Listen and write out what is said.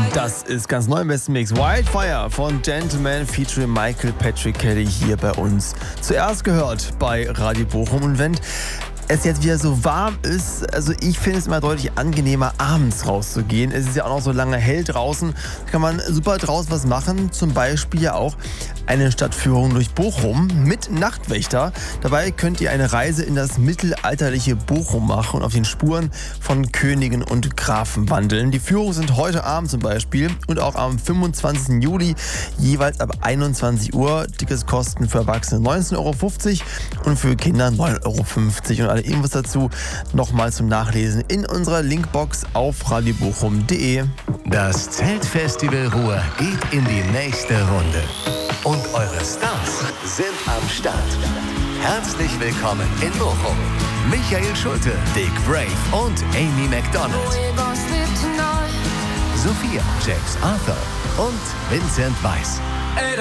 Das ist ganz neu im besten Mix. Wildfire von Gentleman featuring Michael Patrick Kelly hier bei uns. Zuerst gehört bei Radio Bochum. Und wenn es jetzt wieder so warm ist, also ich finde es immer deutlich angenehmer, abends rauszugehen. Es ist ja auch noch so lange hell draußen, kann man super draußen was machen. Zum Beispiel ja auch eine Stadtführung durch Bochum mit Nachtwächter. Dabei könnt ihr eine Reise in das mittelalterliche Bochum machen und auf den Spuren von Königen und Grafen wandeln. Die Führungen sind heute Abend zum Beispiel und auch am 25. Juli jeweils ab 21 Uhr. Tickets kosten für Erwachsene 19,50 € und für Kinder 9,50 € und alle Infos dazu nochmal zum Nachlesen in unserer Linkbox auf radiobochum.de. Das Zeltfestival Ruhr geht in die nächste Runde. Und eure Stars sind am Start. Herzlich willkommen in Bochum. Michael Schulte, Dick Brave und Amy McDonald. Sophia, James Arthur und Vincent Weiss.